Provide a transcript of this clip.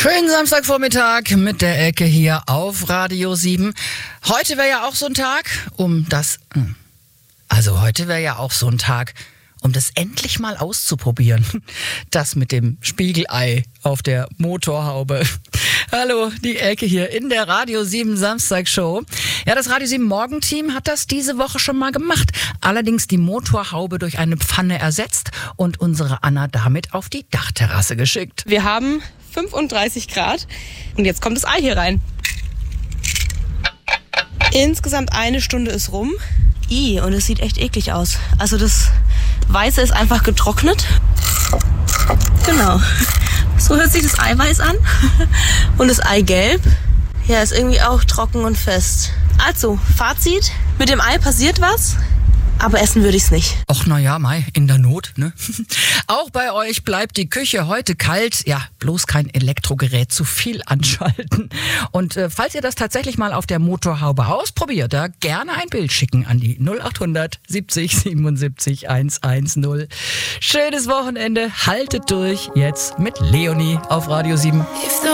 Schönen Samstagvormittag mit der Elke hier auf Radio 7. Heute wäre ja auch so ein Tag, um das endlich mal auszuprobieren. Das mit dem Spiegelei auf der Motorhaube. Hallo, die Elke hier in der Radio 7 Samstagshow. Ja, das Radio 7 Morgenteam hat das diese Woche schon mal gemacht. Allerdings die Motorhaube durch eine Pfanne ersetzt und unsere Anna damit auf die Dachterrasse geschickt. Wir haben 35 Grad und jetzt kommt das Ei hier rein. Insgesamt 1 Stunde ist rum. Und es sieht echt eklig aus. Also das Weiße ist einfach getrocknet. Genau. So hört sich das Eiweiß an. Und das Eigelb, ja, ist irgendwie auch trocken und fest. Also, Fazit, mit dem Ei passiert was, aber essen würde ich es nicht. Och, naja, Mai, in der Not, ne? Auch bei euch bleibt die Küche heute kalt. Ja, bloß kein Elektrogerät zu viel anschalten. Und falls ihr das tatsächlich mal auf der Motorhaube ausprobiert, da gerne ein Bild schicken an die 0800 70 77 110. Schönes Wochenende, haltet durch, jetzt mit Leonie auf Radio 7.